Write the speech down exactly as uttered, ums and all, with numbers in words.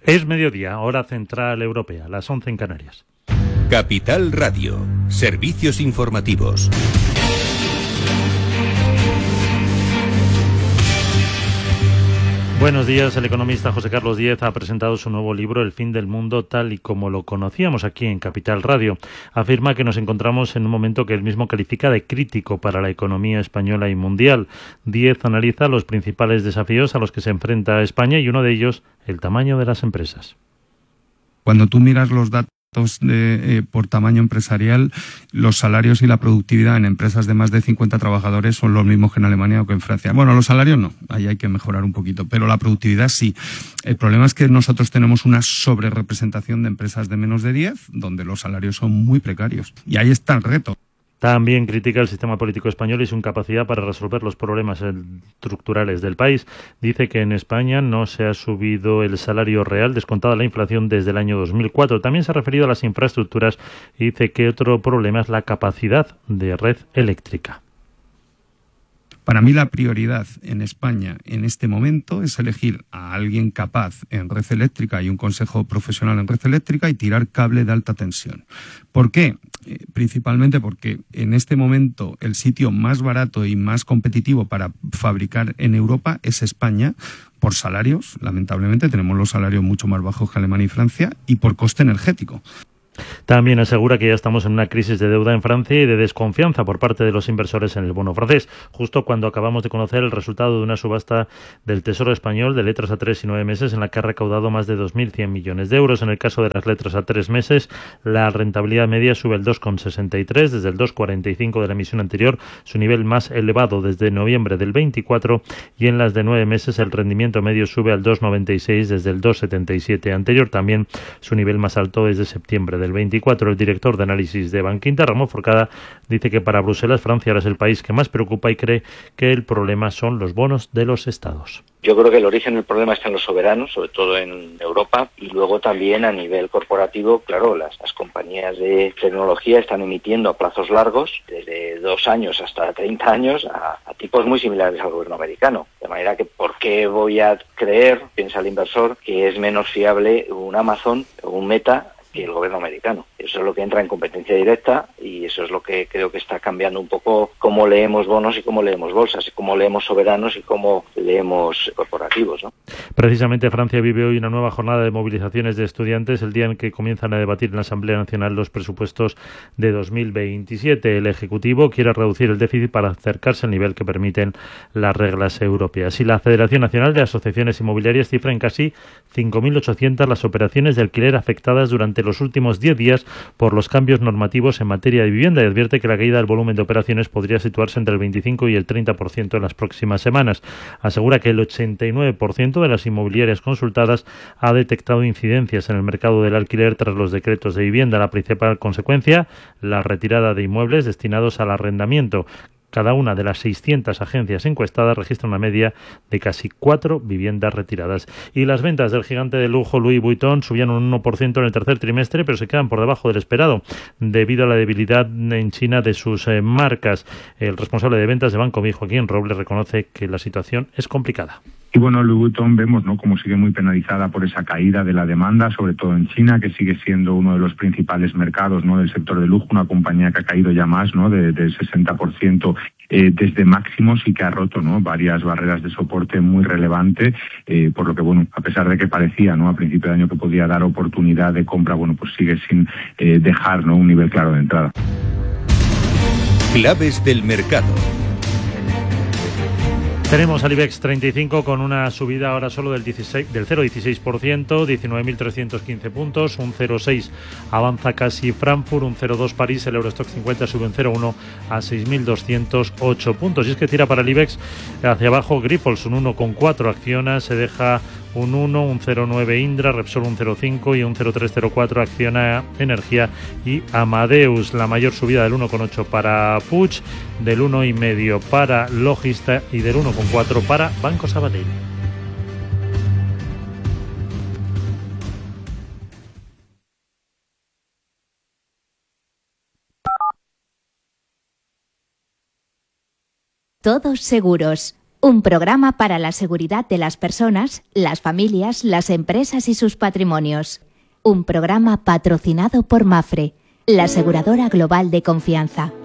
Es mediodía, hora central europea, las once en Canarias. Capital Radio, servicios informativos. Buenos días. El economista José Carlos Díez ha presentado su nuevo libro El fin del mundo tal y como lo conocíamos aquí en Capital Radio. Afirma que nos encontramos en un momento que él mismo califica de crítico para la economía española y mundial. Díez analiza los principales desafíos a los que se enfrenta España y uno de ellos, el tamaño de las empresas. Cuando tú miras los datos De, eh, por tamaño empresarial, los salarios y la productividad en empresas de más de cincuenta trabajadores son los mismos que en Alemania o que en Francia. Bueno, los salarios no, ahí hay que mejorar un poquito, pero la productividad sí. El problema es que nosotros tenemos una sobrerepresentación de empresas de menos de diez, donde los salarios son muy precarios. Y ahí está el reto. También critica el sistema político español y su incapacidad para resolver los problemas estructurales del país. Dice que en España no se ha subido el salario real, descontada la inflación, desde el año dos mil cuatro. También se ha referido a las infraestructuras y dice que otro problema es la capacidad de red eléctrica. Para mí la prioridad en España en este momento es elegir a alguien capaz en red eléctrica y un consejo profesional en red eléctrica y tirar cable de alta tensión. ¿Por qué? Eh, principalmente porque en este momento el sitio más barato y más competitivo para fabricar en Europa es España, por salarios, lamentablemente tenemos los salarios mucho más bajos que Alemania y Francia, y por coste energético. También asegura que ya estamos en una crisis de deuda en Francia y de desconfianza por parte de los inversores en el bono francés, justo cuando acabamos de conocer el resultado de una subasta del Tesoro español de letras a tres y nueve meses en la que ha recaudado más de dos mil cien millones de euros. En el caso de las letras a tres meses, la rentabilidad media sube el dos coma sesenta y tres desde el dos coma cuarenta y cinco de la emisión anterior, su nivel más elevado desde noviembre del veinticuatro, y en las de nueve meses el rendimiento medio sube al dos coma noventa y seis desde el dos coma setenta y siete anterior, también su nivel más alto desde septiembre del veinticuatro. El director de análisis de Bankinter, Ramón Forcada, dice que para Bruselas, Francia ahora es el país que más preocupa y cree que el problema son los bonos de los estados. Yo creo que el origen del problema está en los soberanos, sobre todo en Europa, y luego también a nivel corporativo. Claro, las, las compañías de tecnología están emitiendo a plazos largos, desde dos años hasta treinta años, a, a tipos muy similares al gobierno americano. De manera que, ¿por qué voy a creer, piensa el inversor, que es menos fiable un Amazon o un Meta que el gobierno americano? Eso es lo que entra en competencia directa y eso es lo que creo que está cambiando un poco cómo leemos bonos y cómo leemos bolsas, y cómo leemos soberanos y cómo leemos corporativos, ¿no? Precisamente Francia vive hoy una nueva jornada de movilizaciones de estudiantes, el día en que comienzan a debatir en la Asamblea Nacional los presupuestos de dos mil veintisiete. El Ejecutivo quiere reducir el déficit para acercarse al nivel que permiten las reglas europeas. Y la Federación Nacional de Asociaciones Inmobiliarias cifra en casi cinco mil ochocientas las operaciones de alquiler afectadas durante los últimos diez días por los cambios normativos en materia de vivienda, y advierte que la caída del volumen de operaciones podría situarse entre el veinticinco y el treinta por ciento en las próximas semanas. Asegura que el ochenta y nueve por ciento de las inmobiliarias consultadas ha detectado incidencias en el mercado del alquiler tras los decretos de vivienda. La principal consecuencia, la retirada de inmuebles destinados al arrendamiento. Cada una de las seiscientas agencias encuestadas registra una media de casi cuatro viviendas retiradas. Y las ventas del gigante de lujo Louis Vuitton subían un uno por ciento en el tercer trimestre, pero se quedan por debajo del esperado, debido a la debilidad en China de sus eh, marcas. El responsable de ventas de Bancomi, Joaquín Robles, reconoce que la situación es complicada. Y bueno, Louis Vuitton vemos, ¿no?, como sigue muy penalizada por esa caída de la demanda, sobre todo en China, que sigue siendo uno de los principales mercados, ¿no?, del sector de lujo, una compañía que ha caído ya más, ¿no?, de, del sesenta por ciento eh, desde máximos, y que ha roto, ¿no?, varias barreras de soporte muy relevantes, eh, por lo que, bueno, a pesar de que parecía, ¿no?, a principio de año que podía dar oportunidad de compra, bueno, pues sigue sin eh, dejar, ¿no?, un nivel claro de entrada. Claves del mercado. Tenemos al IBEX treinta y cinco con una subida ahora solo del, dieciséis, del cero coma dieciséis por ciento, diecinueve mil trescientos quince puntos, un cero coma seis avanza casi Frankfurt, un cero coma dos París, el Eurostock cincuenta sube un cero coma uno a seis mil doscientos ocho puntos. Y es que tira para el IBEX hacia abajo Grifols, un uno coma cuatro, Acciona se deja un uno, un cero coma nueve Indra, Repsol un cero coma cinco y un cero coma tres cero cuatro Acciona Energía y Amadeus. La mayor subida del uno coma ocho para Puig, del uno coma cinco para Logista y del uno coma cuatro para Banco Sabadell. Todos seguros. Un programa para la seguridad de las personas, las familias, las empresas y sus patrimonios. Un programa patrocinado por Mapfre, la aseguradora global de confianza.